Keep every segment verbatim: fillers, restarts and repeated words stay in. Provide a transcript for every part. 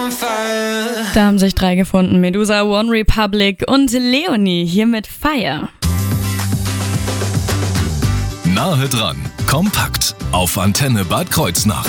Da haben sich drei gefunden. Medusa, One Republic und Leonie hier mit Fire. Nahe dran, kompakt auf Antenne Bad Kreuznach.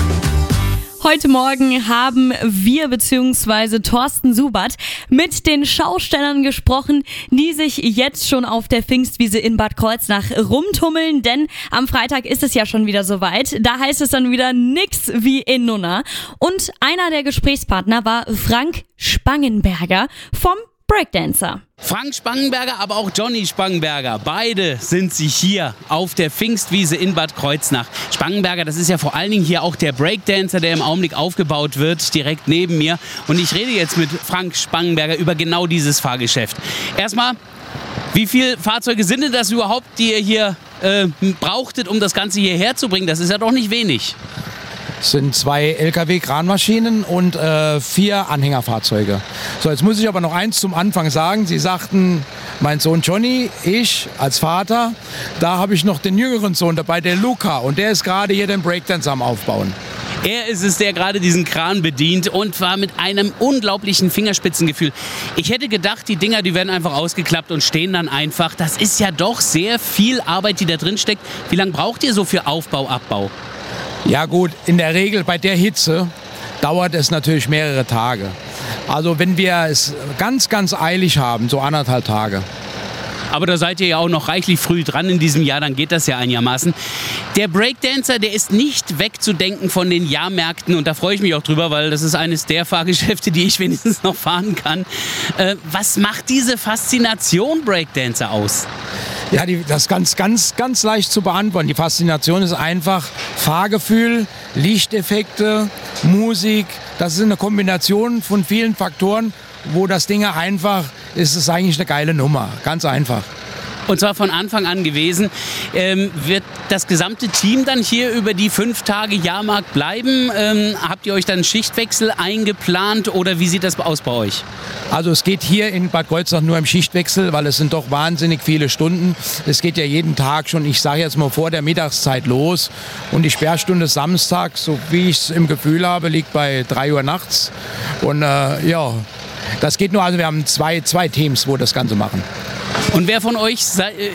Heute Morgen haben wir bzw. Thorsten Subert mit den Schaustellern gesprochen, die sich jetzt schon auf der Pfingstwiese in Bad Kreuznach rumtummeln, denn am Freitag ist es ja schon wieder soweit. Da heißt es dann wieder nix wie in Nunna. Und einer der Gesprächspartner war Frank Spangenberger vom Breakdancer. Frank Spangenberger, aber auch Johnny Spangenberger. Beide sind sie hier auf der Pfingstwiese in Bad Kreuznach. Spangenberger, das ist ja vor allen Dingen hier auch der Breakdancer, der im Augenblick aufgebaut wird, direkt neben mir. Und ich rede jetzt mit Frank Spangenberger über genau dieses Fahrgeschäft. Erstmal, wie viele Fahrzeuge sind denn das überhaupt, die ihr hier äh, brauchtet, um das Ganze hierher zu bringen? Das ist ja doch nicht wenig. Es sind zwei L K W-Kranmaschinen und äh, vier Anhängerfahrzeuge. So, jetzt muss ich aber noch eins zum Anfang sagen. Sie sagten, mein Sohn Johnny, ich als Vater, da habe ich noch den jüngeren Sohn dabei, der Luca. Und der ist gerade hier den Breakdance am Aufbauen. Er ist es, der gerade diesen Kran bedient und war mit einem unglaublichen Fingerspitzengefühl. Ich hätte gedacht, die Dinger, die werden einfach ausgeklappt und stehen dann einfach. Das ist ja doch sehr viel Arbeit, die da drin steckt. Wie lange braucht ihr so für Aufbau, Abbau? Ja gut, in der Regel bei der Hitze dauert es natürlich mehrere Tage. Also wenn wir es ganz, ganz eilig haben, so anderthalb Tage. Aber da seid ihr ja auch noch reichlich früh dran in diesem Jahr, dann geht das ja einigermaßen. Der Breakdancer, der ist nicht wegzudenken von den Jahrmärkten und da freue ich mich auch drüber, weil das ist eines der Fahrgeschäfte, die ich wenigstens noch fahren kann. Äh, was macht diese Faszination Breakdancer aus? Ja, die, das ist ganz, ganz, ganz leicht zu beantworten. Die Faszination ist einfach Fahrgefühl, Lichteffekte, Musik. Das ist eine Kombination von vielen Faktoren, wo das Ding einfach, ist es eigentlich eine geile Nummer. Ganz einfach. Und zwar von Anfang an gewesen. Ähm, wird das gesamte Team dann hier über die fünf Tage Jahrmarkt bleiben? Ähm, habt ihr euch dann Schichtwechsel eingeplant oder wie sieht das aus bei euch? Also es geht hier in Bad Kreuznach nur im Schichtwechsel, weil es sind doch wahnsinnig viele Stunden. Es geht ja jeden Tag schon, ich sage jetzt mal vor der Mittagszeit los. Und die Sperrstunde Samstag, so wie ich es im Gefühl habe, liegt bei drei Uhr nachts. Und äh, ja, das geht nur, also wir haben zwei, zwei Teams, wo das Ganze machen. Und wer von euch,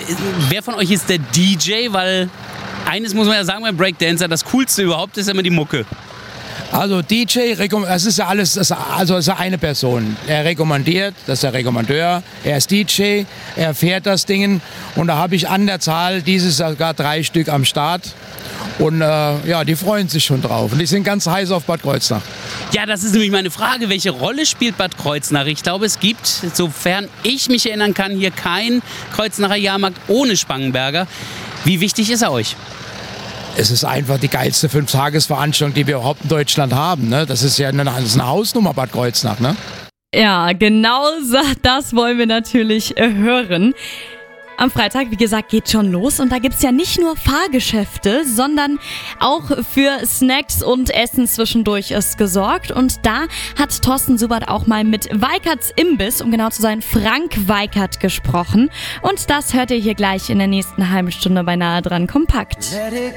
wer von euch ist der D J? Weil eines muss man ja sagen beim Breakdancer, das Coolste überhaupt ist immer die Mucke. Also D J, das ist ja alles, das, also das ist ja eine Person. Er rekommandiert, das ist der Rekommandeur, er ist D J, er fährt das Ding und da habe ich an der Zahl dieses Jahr sogar drei Stück am Start. Und äh, ja, die freuen sich schon drauf und die sind ganz heiß auf Bad Kreuznach. Ja, das ist nämlich meine Frage. Welche Rolle spielt Bad Kreuznach? Ich glaube, es gibt, sofern ich mich erinnern kann, hier keinen Kreuznacher Jahrmarkt ohne Spangenberger. Wie wichtig ist er euch? Es ist einfach die geilste Fünf-Tages-Veranstaltung, die wir überhaupt in Deutschland haben. Ne? Das ist ja eine, das ist eine Hausnummer, Bad Kreuznach. Ne? Ja, genau das wollen wir natürlich äh, hören. Am Freitag, wie gesagt, geht schon los und da gibt's ja nicht nur Fahrgeschäfte, sondern auch für Snacks und Essen zwischendurch ist gesorgt. Und da hat Thorsten Subert auch mal mit Weikerts Imbiss, um genau zu sein, Frank Weikert, gesprochen. Und das hört ihr hier gleich in der nächsten halben Stunde bei Nahe dran kompakt.